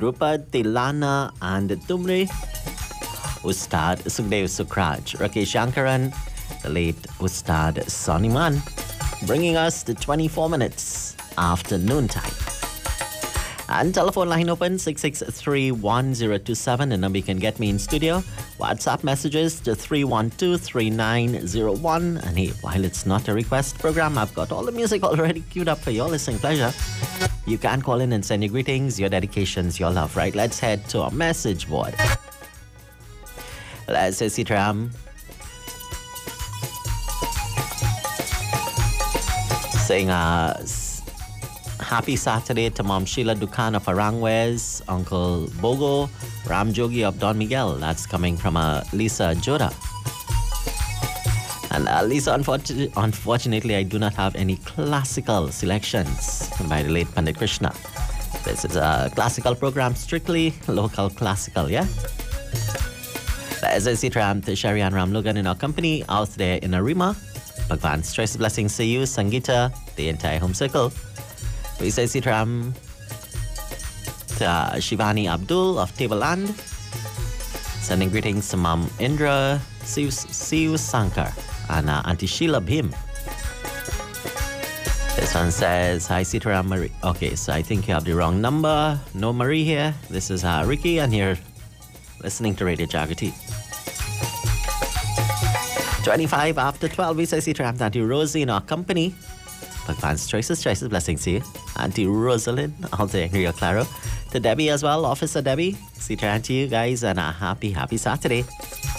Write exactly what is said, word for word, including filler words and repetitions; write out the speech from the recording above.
Drupad, Tilana, and Tumri, Ustad Sukhdev Sukhraj, Rakesh Shankaran, the late Ustad Soniman, bringing us to twenty-four minutes after noontime. And telephone line open six six three one zero two seven, the number you can get me in studio. WhatsApp messages to three one two three nine zero one. And hey, while it's not a request program, I've got all the music already queued up for your listening pleasure. You can call in and send your greetings, your dedications, your love, right? Let's head to our message board. Let's say Sitram saying uh happy Saturday to Mom Sheila Dukan of Arangwes, Uncle Bogo, Ram Jogi of Don Miguel. That's coming from uh, Lisa Joda. And uh, Lisa, unfortunately, unfortunately, I do not have any classical selections by the late Pandit Krishna. This is a classical program, strictly local classical, yeah? As I see Ram to Sharian Ram Logan in our company out there in Arima. Bhagwan, stress blessings to you, Sangita, the entire home circle. We say Sitram to uh, Shivani Abdul of Tableland. Sending greetings to Mom Indra, Siu Sankar, and uh, Auntie Sheila Bhim. This one says, hi Sitram Marie. Okay, so I think you have the wrong number. No Marie here. This is uh, Ricky, and you're listening to Radio Jagati. twenty-five after twelve, we say Sitram to Auntie Rosie in our company. Bhagwan's choices, choices, blessings to you. Auntie Rosalind, also Rio Claro. To Debbie as well, Officer Debbie. See you to you guys, and a happy, happy Saturday.